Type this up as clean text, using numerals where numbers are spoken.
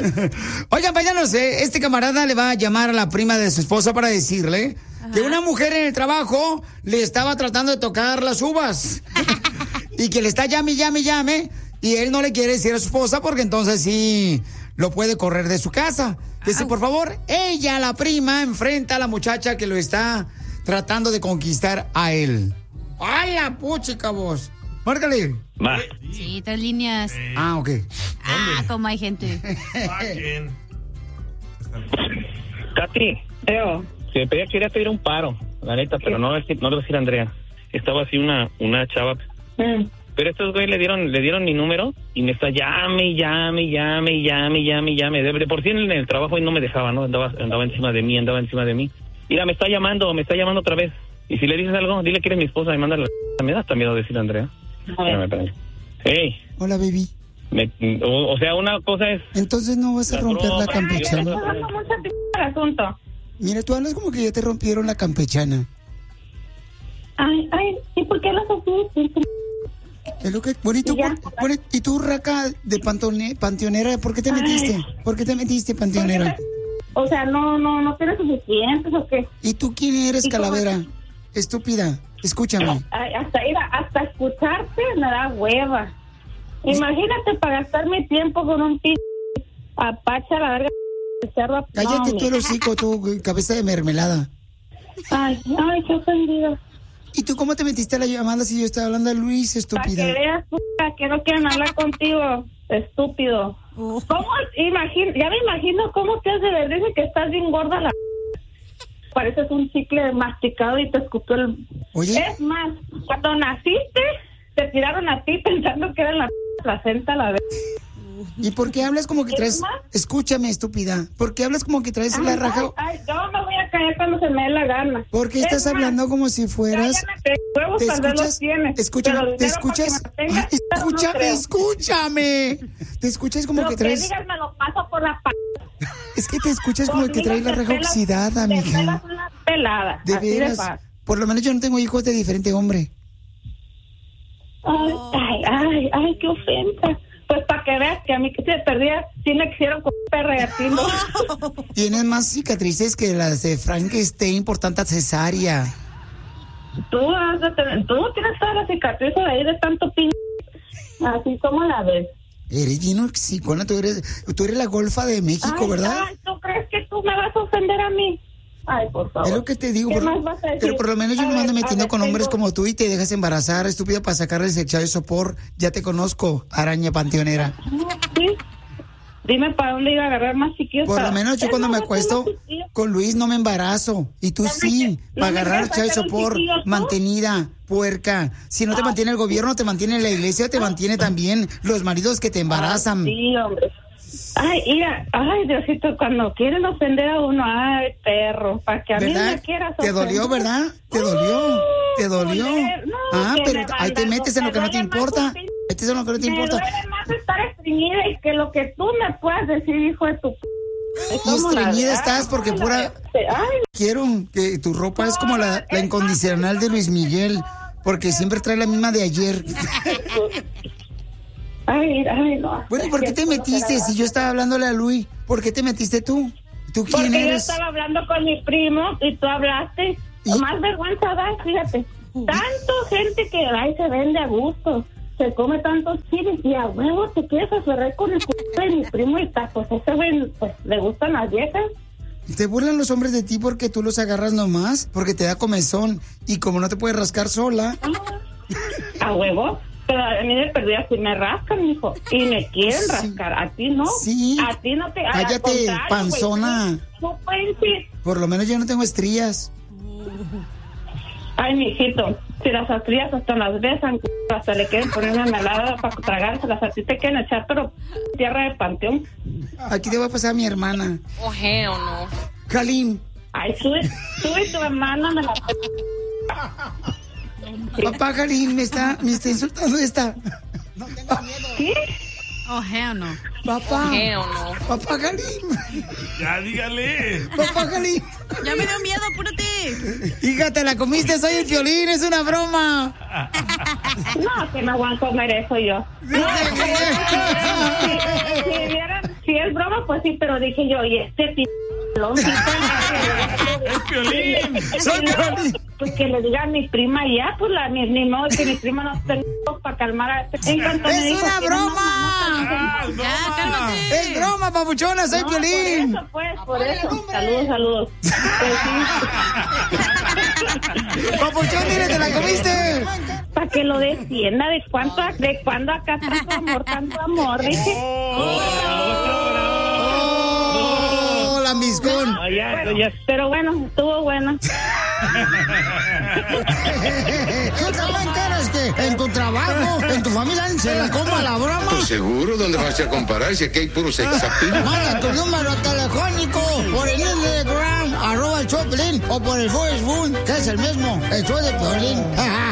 Oigan, paisanos, este camarada le va a llamar a la prima de su esposa para decirle que una mujer en el trabajo le estaba tratando de tocar las uvas y que le está llame, y él no le quiere decir a su esposa porque entonces sí lo puede correr de su casa. Dice, por favor, ella, la prima, enfrenta a la muchacha que lo está tratando de conquistar a él. ¡Ay, la puchica vos! Márcale. Va. Sí, 3 líneas. Ok. Como hay gente. Katy, si me quería pedir un paro, la neta, pero no le voy a decir a Andrea. Estaba así una chava. Pero estos güeyes le dieron mi número y me está llame. De por sí en el trabajo y no me dejaba, ¿no? Andaba encima de mí. Mira, me está llamando otra vez. Y si le dices algo, dile que eres mi esposa y mándale. Me da hasta miedo decirle a Andrea. Espérame. Hey. Hola, baby. O sea, una cosa es... Entonces no vas a romper la campechana. Asunto. Mira, tú hablas como que ya te rompieron la campechana. Ay, ¿y por qué las así? Es lo que... ¿Y tú, raca de panteonera, por qué te metiste? ¿Por qué te metiste, panteonera? O sea, no tienes suficientes, ¿o qué? ¿Y tú quién eres, calavera? Estúpida, escúchame. Ay, hasta escucharte me da hueva. Imagínate para gastar mi tiempo con un apacha la verga de cerdo. Cállate tú el hocico, tu cabeza de mermelada. Ay, qué ofendido. ¿Y tú cómo te metiste a la llamada si yo estaba hablando a Luis, estúpida? Para que veas, que no quieren hablar contigo, estúpido. ¿Cómo? Ya me imagino cómo te hace ver, dice que estás bien gorda la... Pareces un chicle masticado y te escupió el... Oye. Es más, cuando naciste, te tiraron a ti pensando que era la placenta la vez. ¿Y por qué hablas como que traes... Escúchame, estúpida. ¿Por qué hablas como que traes la raja? Yo me voy a callar cuando se me dé la gana. ¿Por qué estás hablando como si fueras... ¿Te escuchas? Escúchame, ¿te escuchas? Escúchame. ¿Te escuchas como que traes... Lo que digas me lo paso por la Es que te escuchas como que traes la raja oxidada, mija. Te pelas una pelada. De veras. Por lo menos yo no tengo hijos de diferente hombre. Ay, qué ofensa. Pues para que veas que a mí que se perdía, sí me quisieron con perreatindo. Tienes más cicatrices que las de Frankenstein por tanta cesárea. Tú tienes todas las cicatrices ahí de tanto así como la ves. Eres bien oxicona, tú eres la golfa de México, ¿verdad? ¿Tú crees que tú me vas a ofender a mí? Ay, por favor. Es lo que te digo, pero por lo menos yo no me ando metiendo con hombres como tú y te dejas embarazar, estúpido, para sacarles el chavo de sopor. Ya te conozco, araña panteonera. Sí. Dime para dónde iba a agarrar más chiquillos. Por lo menos yo cuando me acuesto con Luis no me embarazo. Y tú sí, para agarrar chavo de sopor, mantenida, puerca. Si no te mantiene el gobierno, te mantiene la iglesia, te mantiene también los maridos que te embarazan. Sí, hombre. Ay, mira, Diosito, cuando quieren ofender a uno, ay, perro, para que a mí me quieras ofender. ¿Te dolió, verdad? ¿Te dolió? Pero ahí te metes en lo que no te importa. Metes en lo que no te importa. Me duele más estar estreñida y que lo que tú me puedas decir, hijo de tu... Y estreñida estás porque pura... Quiero que tu ropa es como la incondicional de Luis Miguel, porque siempre trae la misma de ayer. Ay, no. Bueno, ¿y por qué te metiste? Si yo estaba hablándole a Luis, ¿por qué te metiste tú? ¿Tú quién porque eres? Yo estaba hablando con mi primo y tú hablaste. Más vergüenza da, fíjate. Tanto gente que se vende a gusto. Se come tantos chiles y a huevo te quieres aferrar con el de mi primo y pues ese güey, pues le gustan las viejas. ¿Te burlan los hombres de ti porque tú los agarras nomás? Porque te da comezón y como no te puedes rascar sola. ¿A huevo? Pero a mí de perdida si me rascan, mijo. Y me quieren rascar. A ti no. Sí. A ti no te... Cállate, panzona. Wey, por lo menos yo no tengo estrías. Ay, mijito, si las estrías hasta las besan, hasta le quieren poner una melada para tragárselas, a ti te quieren echar, pero tierra de panteón. Aquí te voy a pasar a mi hermana. Oh, hell no. Jalín. Ay, tú y tu hermana me la... Papá Jalín me está insultando esta. No tengo miedo. ¿Qué? Oh, hell no. Papá. Hell no. Papá Galín. Ya, dígale. Papá Galín. Ya me dio miedo, apúrate. Hija, te la comiste, soy el Piolín, es una broma. No, que no van a comer eso yo. No, si es broma, pues sí, pero dije yo, y este ¡Es Piolín! ¡Soy Piolín! Pues que le diga a mi prima ya, pues ni modo que mi prima no tenga para calmar a este. ¡Es una broma! Ya, cálmate. ¡Es broma, papuchona! ¡Soy Piolín! Por eso. Saludos. Pues sí. ¡Papuchón, dile, te la comiste! Para que lo defienda, ¿de cuándo acá tanto amor? Dije. ¡La miscón! Pero bueno, estuvo bueno. ¿Tú también quieres que en tu trabajo, en tu familia, se la coma la broma? Pues seguro, ¿dónde vas a comparar si aquí hay puro sexapil? Manda tu número telefónico por el Instagram, @el show de Piolín, o por el Facebook, que es el mismo, el show de Piolín.